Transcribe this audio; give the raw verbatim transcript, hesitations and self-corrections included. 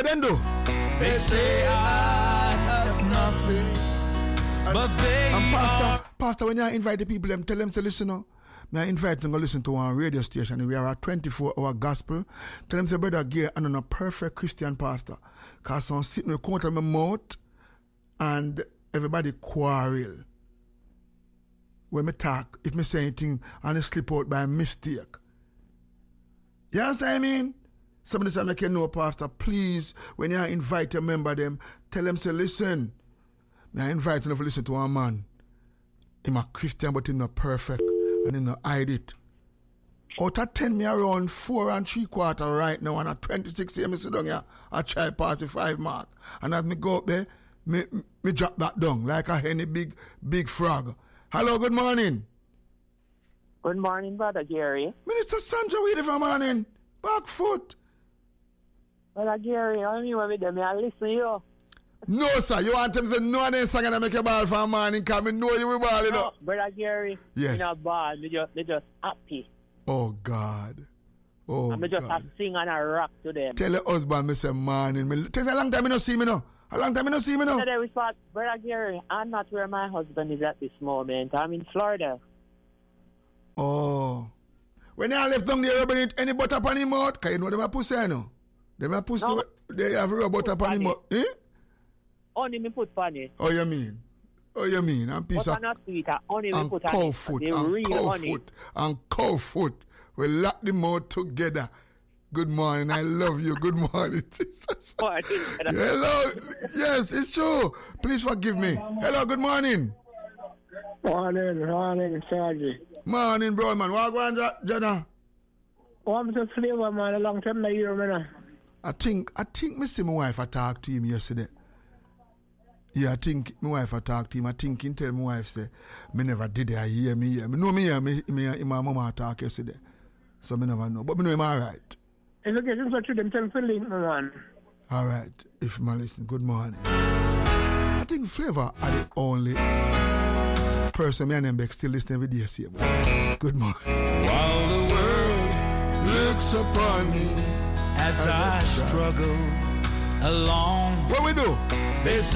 What then do? They say I have nothing, but they and Pastor, are. Pastor, when you invite the people, them tell them to listen. No? I invite them to listen to our radio station. We are a twenty-four hour gospel. Tell them to brother Gay and I'm a perfect Christian pastor. Because I'm sitting with coat on my mouth and everybody quarrel. When me talk, if me say anything and it slip out by mistake. You understand what I mean? Somebody say, I can know, Pastor, please, when you invite a member them, tell them, say, listen. I invite them to listen to a man. He's a Christian, but he's not perfect. And he's not hide it. Out of ten, me around four and three quarter right now, and at twenty-six here, me sit down here, I try pass the five mark. And as me go up there, me, me drop that down like a henny big, big frog. Hello, good morning. Good morning, Brother Gary. Minister Sandra, where you from morning? Back foot. Brother Gary, I'm here with them. I listen to you. No, sir. You want them to say no and then sing and make a ball for a morning because I know you will ball, you know. No, Brother Gary, yes. You know, ball, me just, me just happy. Oh, God. Oh, and me just God. have sing and I rock to them. Tell your husband, me say morning. Me, take a long time you don't see me now. A long time you don't see me now. Today we thought, Brother Gary, I'm not where my husband is at this moment. I'm in Florida. Oh. When I left down there, you bring any butter upon him out? Because you know them a pussy, you know. Them a pussy, no, they have real butter upon him out. Eh? Only me put funny. Oh, you mean? Oh, you mean? And piece but of... not sweet. Only me and put cow honey. foot. And And cow honey. foot. And cow foot. We lock them out together. Good morning. I love you. Good morning. Morning. Hello. Yes, it's true. Please forgive me. Hello, good morning. Morning, morning, Sergeant. Morning, bro, man. What going on, Jana? What's the flavor, man? A long time I hear, man. I think, I think me see my wife I talked to him yesterday. Yeah, I think my wife I talked to him. I think he tell my wife, say, me never did it. I hear me here. Me know me here. Me, me, me, my mama talk yesterday. So me never know. But me know him all right. If you get in touch with them, tell Philly, man. All right. If you listen, good morning. I think Flavor are the only person me and them back still listening every day. See, good morning. While the world looks upon me as I struggle along. What we do? They